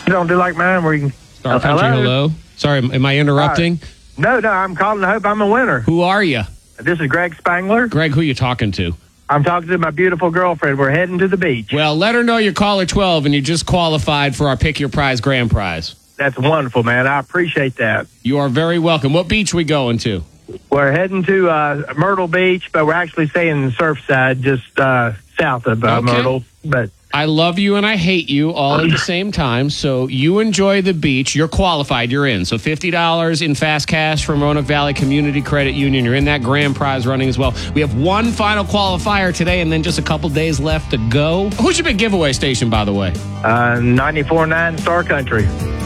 don't do like mine where you can... Star Country, hello? Sorry, am I interrupting? No, I'm calling to hope I'm a winner. Who are you? This is Greg Spangler. Greg, who are you talking to? I'm talking to my beautiful girlfriend. We're heading to the beach. Well, let her know you're caller 12 and you just qualified for our Pick Your Prize grand prize. That's wonderful, man. I appreciate that. You are very welcome. What beach we going to? We're heading to Myrtle Beach, but we're actually staying in Surfside, just south of Myrtle. But I love you and I hate you all at the same time. So you enjoy the beach. You're qualified. You're in. So $50 in fast cash from Roanoke Valley Community Credit Union. You're in that grand prize running as well. We have one final qualifier today and then just a couple days left to go. Who's your big giveaway station, by the way? 94.9 Star Country.